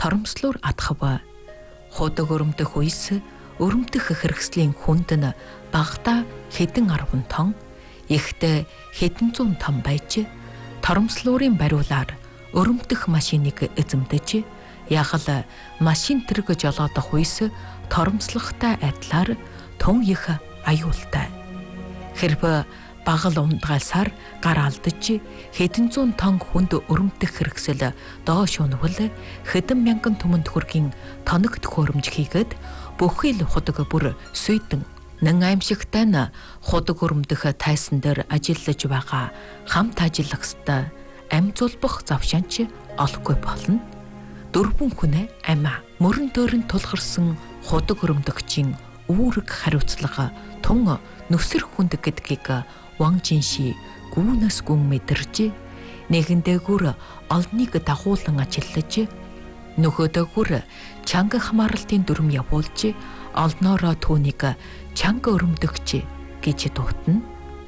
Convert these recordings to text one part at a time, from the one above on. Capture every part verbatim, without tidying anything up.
торомслоор атхав. Худаг өрөмдөх үес өрөмдөх хэрэгслийн хүнд нь багада хэдэн арван тонн, ихтэй хэдэн зуун том байж торомслуурын бариулаар өрөмдөх машиныг эзэмдэж ягал машин тэрэг жолоодох үес торомслохтой адилаар тун их аюултай. Хэрв багал ундгайлсаар гар алдаж хэдэн зуун тонн хүнд өрөмдөх хэрэгсэл доош унвал хэдэн мянган түмэн төгрөгийн тоног төхөөрөмж хийгээд бүхий л худаг бүр сүйдэн нэн аимшигтай нь худаг өрөмдөх тайсан дээр ажиллаж байгаа хамт ажиллагчтай ам зулбах завшаанч олохгүй болно. Дөрвөн хүн амиа мөрөн дөөрн тулгарсан худаг өрөмдөгчийн үүрэг хариуцлага тун нүсэр хүнд гэдгийг Ван Жинши гүнэс гүн мэдэрч нэгэндээгүүр олныг дагуулan ажиллаж нөхөдөөгүүр чанга хамаарлтын дүрм явуулж олноороо түүнийг чанга өрөмдөгч гэж дуутна.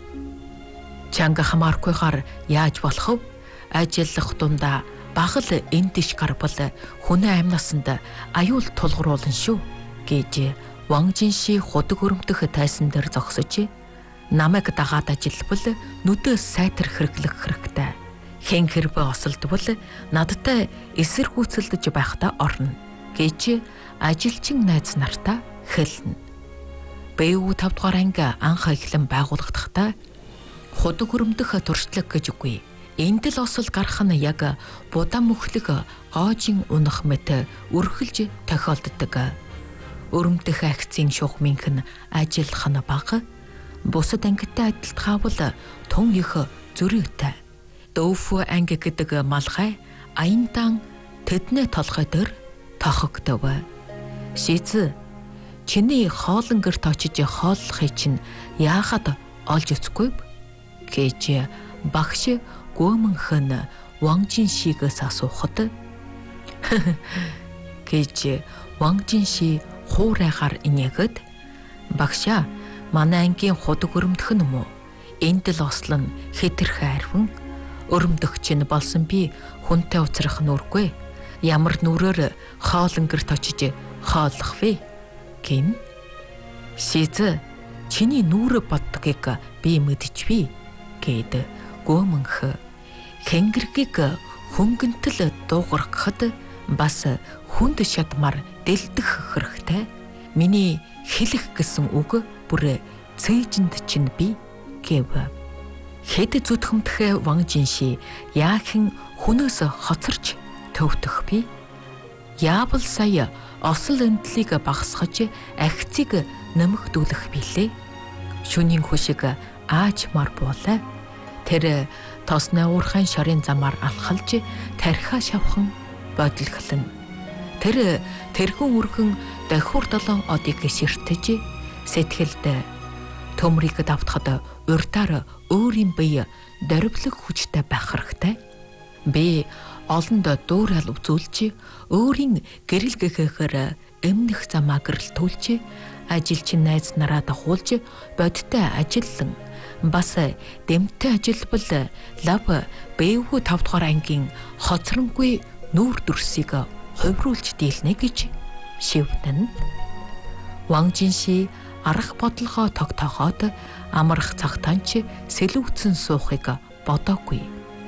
Чанга хамаархгүйгээр яаж болох вэ? Ажиллах дундаа багал эндиш гарбал хүний амьнасанд аюул тулгаруулна шүү гэж Ван Жинши худаг өрөмдөх тайсан дээр зогсож намайг дагаад ажиллавал нүдээс сайтар хэрэглэх хэрэгтэй. Хэн хэрвээ осолдвол надтай эсэргүүцэлдэж байхдаа орно гэж ажилчин найз нартаа хэлнэ. бэ үү тавд дугаар анги анх эхлэн байгуулагдахтаа худаг өрөмдөх туршлаг гэж үгүй. Энд л осол гарах нь яг будаа мөхлөг гоожин унах мэт өрхөлж тохиолддог. Өрөмдөх акцийн шугамынх нь ажиллах нь бага. Бусад ангитай адилтгаавал тун их зөрүүтэй. Дөөфө анги гэдэг малгай аяндан тэдний толгой дээр тохогдов. Шиз чиний хоолн гэрт очиж хооллохыг чинь яахад олж өцгүй гэж багш гүмэнхэн Ван Жиншигээс асуухад гэж Ван Жинши хуурайгаар инээгээд багшаа манай ангийн худаг өрөмдөх нь мө энд л ослон хэтэрхэ арвин өрөмдөгч нь болсон би хүнтэй уцрах нүргүй ямар нүрээр хоолн гэрт очиж хооллох вэ гин. Шиз чиний нүрэ боддгийг би мэдчихвээ гэд гүмэнх хэнгэргийг хөнгөнтөл дуугаргахад бас хүнд шатмар дэлдэх хэрэгтэй. Миний хэлэх гэсэн үг бүр цээжинд чинь би гэв. Хэд зүтгэмдэх Ван Жинши яахэн хүнөөс хоцорч төвтөх би? Яавал сая осол энтлийг багасгаж ахицыг нэмэгдүүлэх билээ. Шүнийн хүшиг аажмар буулаа. Тэр тосны уурхайн шарын замаар алхалж тархиа шавхан бодлохлон. Тэр тэрхэн үргэн давхур долоон одыг ширтэж сэтгэлд төмрийг давтахад урдаар өөрийн бие дөрвлөг хүчтэй байх хэрэгтэй. Би олонд дуурал үзүүлж өөрийн гэрэл гэхээр эмнэх замаа гэрэлтүүлж ажилчин найз нараа дагуулж бодтой ажиллан бас дэмтэй ажилбал лав бэвгүй тавд дугаар ангийн хоцронгүй нүүр дүрсийг хувируулж дийлнэ гэж шивдэн. Ван Жинши арга бодлогоо тогтооход амарх цагтаанч сэлүүцэн суухыг бодоогүй.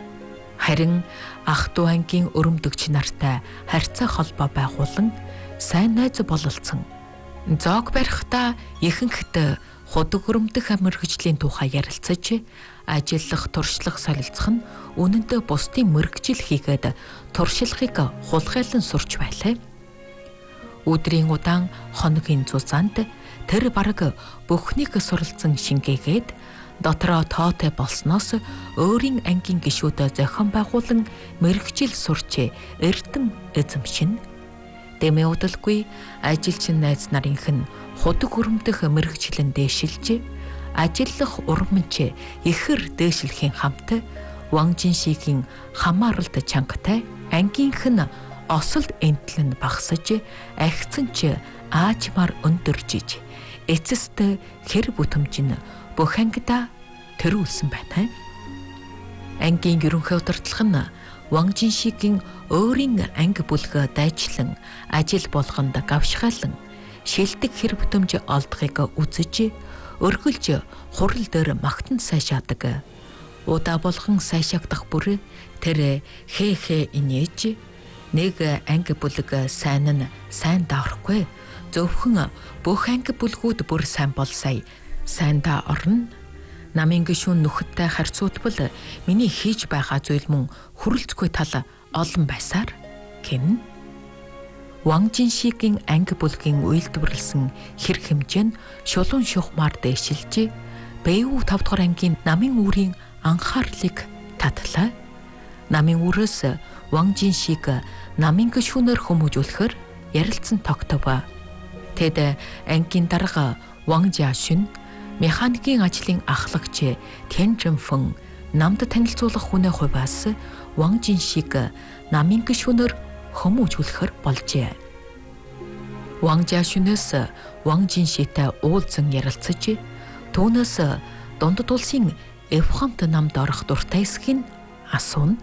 Харин ах дүү ангийн өрөмдөгч нартай харьцаа холбоо байгуулан сайн найз бололцсон. Зоог барихтаа ихэнхт худаг өрөмдөх мэргэжлийн тухай ярилцаж ажиллах туршлага солилцох нь үнэндээ бусдын мэргэжил хийгээд туршлагыг хулгайлан сурч байлаа. Өдрийн удаан хоногийн зузаанд тэр бараг бүхнийг суралцсан шингээгээд дотроо тоотой болсноос өөрийн ангийн гишүүдэд зохион байгуулан мэргэжил сурч эрдэм эзэмшин. Дэмэ удалгүй ажилчин найз нарынх нь худаг өрөмдөх мэргэжлэн дээшилж ажиллах урманч ихэр дээшлэхийн хамт Ван Жиншигийн хамааралд чангатай ангийнх нь осолд энтлэн багсаж ахицсан ч аажмаар өндөржиж эцэст хэр бүтэмж нь бүх ангидаа төрүүлсэн байна. Ангийн ерөнхий удирдлага нь Ван Жиншигийн өөрийн анги бүлгээ дайчлан ажил болгонд гавшгаалan шилдэг хэр бүтэмж олдохыг үзэж өргөлж хурал дээр магтан сайшаадаг. Удаа болгон сайшаагдах бүр тэр хээ хээ инээж нэг анги бүлэг сайн нь сайн даахгүй зөвхөн бүх анги бүлгүүд бүр сайн бол сая сайн да орно. Намын гишүүн нүхттэй харьцуулбал миний хийж байгаа зүйл мөн хүрэлцгүй тал олон байсаар гин. Ван Жиншигийн анги бүлгийн үйлдвэрлсэн хэрэг хэмжээ нь шулуун шухмаар дэвшилж Бэйүү тав дахь ангийн намын үүрийн анхаарлыг татлаа. Намын үүрээс Ван Жиншиг намын гишүүнээр хүмүүжүүлэхээр ярилцсан тогтов. Тэд ангийн дарга Ван Жиашүн механикийн ажлын ахлагч Тян Жинфэн намд танилцуулах хүнээ хувьас Ван Жиншиг намын гишүүнээр хүмүүжүүлэхээр болжээ. Ван Жиашүнээс Ван Жиншитэй уулзан ярилцаж түүнээс дундад улсын Эвхамт намд орох дуртай эсхийг асууна.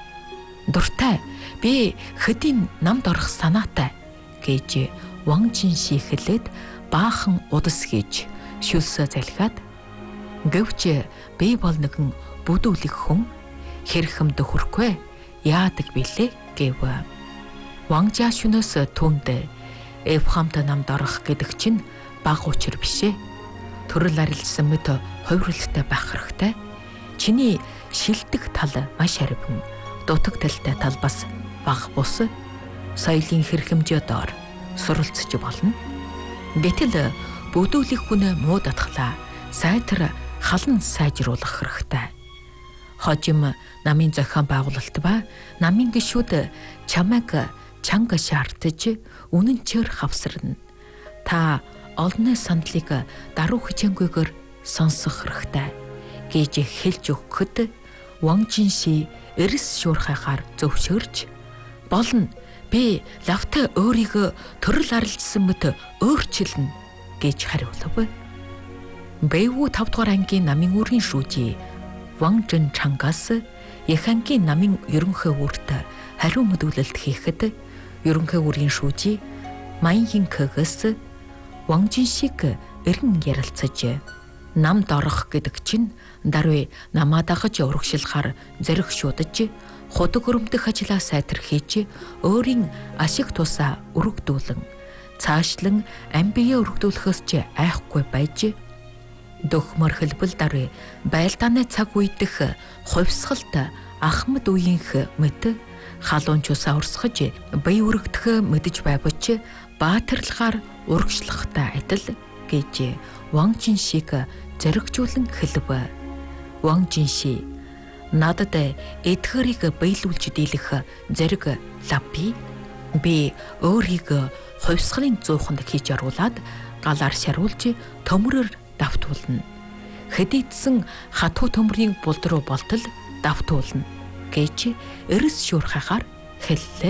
Дуртай, би хэдийн намд орох санаатай гэж Ван Жинши хэлээд баахан удас хийж шүлсэ залхиад гэвч би бол нэгэн бүдүүлэг хүн хэрхэмд хүрхгүй яадаг билээ гэв. Ван Жиашүнээс түүнд Эвхамт намд орох гэдэг чинь бага учир бишээ. Төрөл арилсан мэт хувирлалтай байх хэрэгтэй. Чиний шилдэг тал маш арвин, дутаг талтай тал бас бага бус. Соёлын хэрхэмжээ доор суралцж болно. Гэтэл бүдүүлэг хүн муу датглаа сайтар халан сайжруулах хэрэгтэй. Хожим намын зохион байгуулалт ба намын гишүүд чамайг чанга шаардаж үнэнчээр хавсарна. Та олонний сандлыг даруй хичээнгүйгээр сонсох хэрэгтэй гэж хэлж өгөхөд Ван Жинши эрс шуурхайгаар зөвшөөрч болно. Би лавтай өөрийгөө төрөл арилжсан мэт өөрчилнө гэж хариулав. Бэйүү тав дахь ангийн намын үүрийн шүүжий Ван Жинчангаас их ангийн намын ерөнхий үүрт хариу мэдүүлэлт хийхэд ерөнхий үүрийн шүүжий Майинкэгээс Ван Жиншиг эргэн ярилцаж намд орох гэдэг чинь даруй намаа дагаж урагшилахаар зэрэг шуудаж худаг өрөмдөх ажлаа сайтар хийж өөрийн ашиг тусаа өргөдүүлэн цаашлан амбие өргөдүүлэхөөс ч айхгүй байж дөхмөр хэлбэл даруй байлдааны цаг үедх хувьсгалт ахмад үеийнх мэт халуун чусаа урсгаж бие өргөдөх мэдэж байвч баатарлахаар урагшлахтай адил гэж Ван Жиншиг зэрэгжүүлэн хэлв. Ван Жинши надад эдгэрийг биелүүлж дийлэх зэрэг лапи би өөрийгөө хувьсгалын зууханд хийж оруулаад галаар шаруулж төмрөөр давтуулна. Хэдийдсэн хатуу төмрийн булд руу болтол давтуулна гэж эрс шуурхайгаар хэллээ.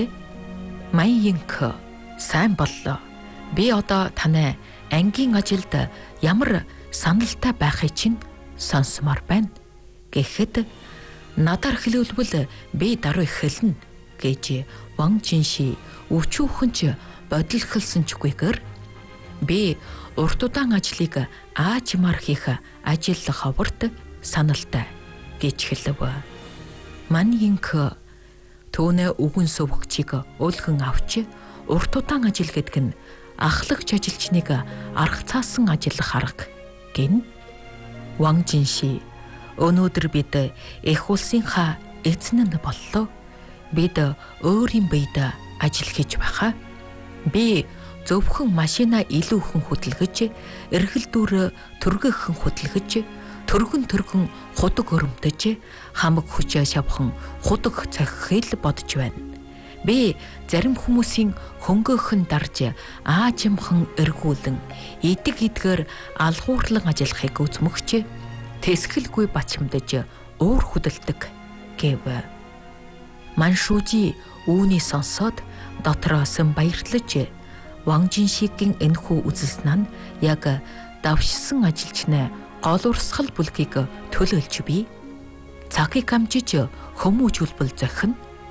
Майинк сайн боллоо. Би одоо таны ангийн ажилд ямар саналтай байхыг чинь сонсомоор байна гэхэд надаар хэлүүлбэл би даруй хэлнэ гэж Ван Жинши өчүүхэнч бодлохолсон чгүйгээр би урт удаан ажлыг аажмаар хийх ажил ховорт саналтай гэж хэлв. Маньинк түүнээ үгэн сувгчийг өлгөн авч урт удаан ажил гэдэг нь ахлагч ажилчныг арга цаасан ажиллах арга гин. Ван Жинши өнөөдөр бид эх улсынхаа эзэн нь боллоо. Бид өөрийн биед ажил хийж байхаа. Би зөвхөн машина илүүхэн хөдөлгөж, эргэл дүүр түргэхэн хөдөлгөж, түргэн түргэн худаг өрөмтөж, хамаг хүчээ шавхан худаг цахихыг бодож байна. Би зарим хүмүүсийн хөнгөөхөн дарж аажимхан эргүүлэн идэг идгээр алгуурлан ажиллахыг үзмөгч тэсгэлгүй бачимдаж уур хөдөлдөг гэв. Маншужи үүний сонсоод дотроос нь баярлаж Ван Жиншигийн энэхүү үзэлснаа яг давшсан ажилчнаа гол урсгал бүлгийг төлөөлж бий. Цагийг амжиж хүмүүжүүлбэл зохино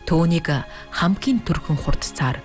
Түүнийг хамгийн түрхэн хурдцаар